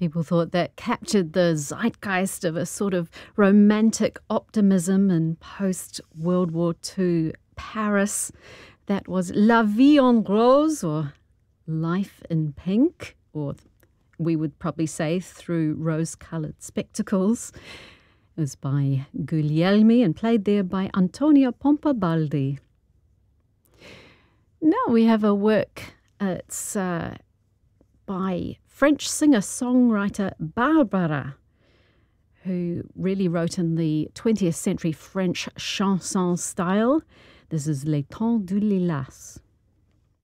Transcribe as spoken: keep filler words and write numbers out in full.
People thought that captured the zeitgeist of a sort of romantic optimism in post-World War Two Paris. That was La Vie en Rose, or Life in Pink, or we would probably say Through Rose-Coloured Spectacles. It was by Guglielmi and played there by Antonio Pompabaldi. Now we have a work, uh, it's uh, by French singer-songwriter Barbara, who really wrote in the twentieth century French chanson style. This is Les Temps du Lilas.